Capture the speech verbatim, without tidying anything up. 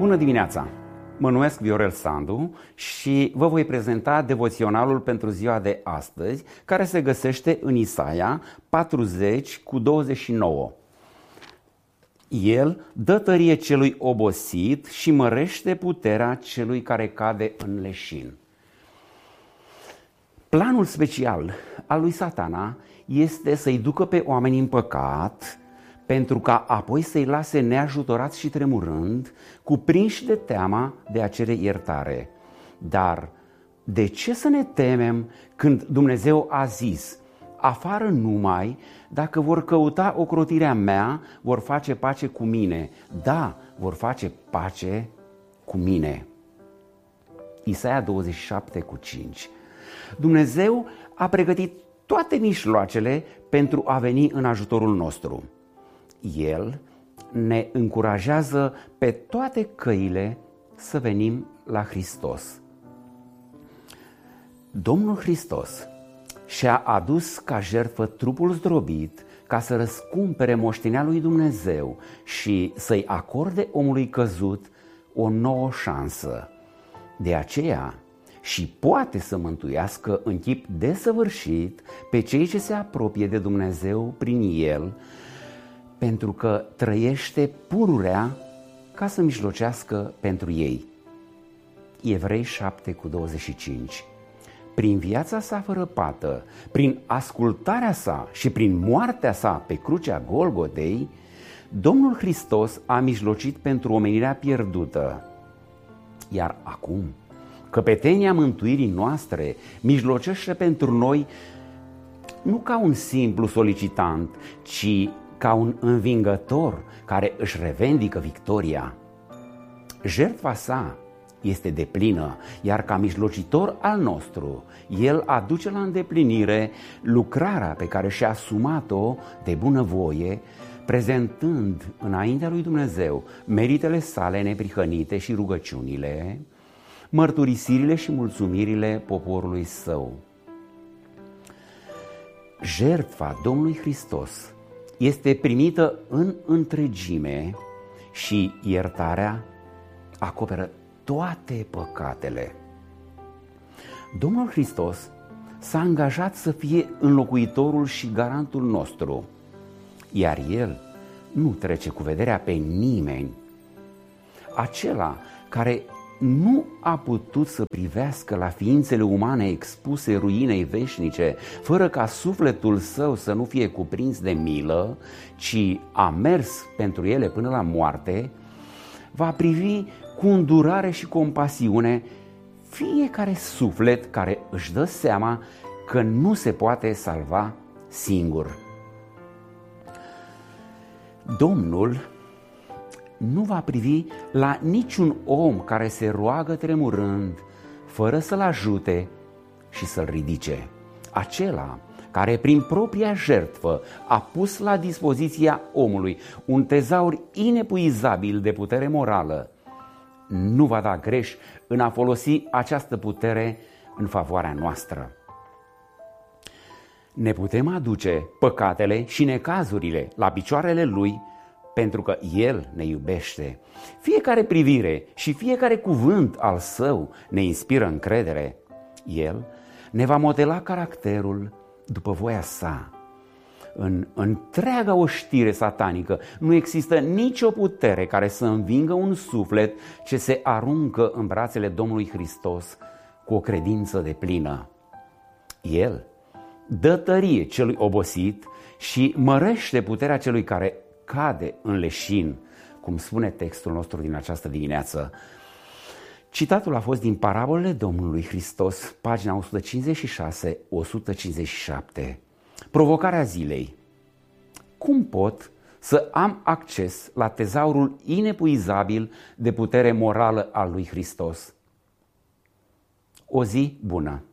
Bună dimineața! Mă numesc Viorel Sandu și vă voi prezenta devoționalul pentru ziua de astăzi, care se găsește în Isaia patruzeci cu douăzeci și nouă. El dă tărie celui obosit și mărește puterea celui care cade în leșin. Planul special al lui Satana este să-i ducă pe oameni în păcat, pentru ca apoi să-i lase neajutorați și tremurând, cuprinși de teama de a cere iertare. Dar de ce să ne temem când Dumnezeu a zis: afară numai dacă vor căuta ocrotirea mea, vor face pace cu mine. Da, vor face pace cu mine. Isaia douăzeci și șapte cu cinci. Dumnezeu a pregătit toate mijloacele pentru a veni în ajutorul nostru. El ne încurajează pe toate căile să venim la Hristos. Domnul Hristos și-a adus ca jertfă trupul zdrobit ca să răscumpere moștenea lui Dumnezeu și să-i acorde omului căzut o nouă șansă. De aceea și poate să mântuiască în chip desăvârșit pe cei ce se apropie de Dumnezeu prin El, pentru că trăiește pururea ca să mijlocească pentru ei. Evrei șapte cu douăzeci și cinci. Prin viața sa fără pată, prin ascultarea sa și prin moartea sa pe crucea Golgotei, Domnul Hristos a mijlocit pentru omenirea pierdută. Iar acum, căpetenia mântuirii noastre mijlocește pentru noi nu ca un simplu solicitant, ci ca un învingător care își revendică victoria. Jertfa sa este deplină, iar ca mijlocitor al nostru, El aduce la îndeplinire lucrarea pe care și-a asumat-o de bunăvoie, prezentând înaintea lui Dumnezeu meritele sale neprihănite și rugăciunile, mărturisirile și mulțumirile poporului său. Jertfa Domnului Hristos este primită în întregime și iertarea acoperă toate păcatele. Domnul Hristos s-a angajat să fie înlocuitorul și garantul nostru, iar El nu trece cu vederea pe nimeni. Acela care nu a putut să privească la ființele umane expuse ruinei veșnice, fără ca sufletul său să nu fie cuprins de milă, ci a mers pentru ele până la moarte, va privi cu îndurare și compasiune fiecare suflet care își dă seama că nu se poate salva singur. Domnul nu va privi la niciun om care se roagă tremurând, fără să-l ajute și să-l ridice. Acela care prin propria jertfă a pus la dispoziția omului un tezaur inepuizabil de putere morală, nu va da greș în a folosi această putere în favoarea noastră. Ne putem aduce păcatele și necazurile la picioarele Lui, pentru că El ne iubește. Fiecare privire și fiecare cuvânt al Său ne inspiră încredere. El ne va modela caracterul după voia Sa. În întreaga oștire satanică nu există nicio putere care să învingă un suflet ce se aruncă în brațele Domnului Hristos cu o credință deplină. El dă tărie celui obosit și mărește puterea celui care cade în leșin, cum spune textul nostru din această dimineață. Citatul a fost din Parabolele Domnului Hristos, pagina o sută cincizeci și șase - o sută cincizeci și șapte. Provocarea zilei. Cum pot să am acces la tezaurul inepuizabil de putere morală al lui Hristos? O zi bună!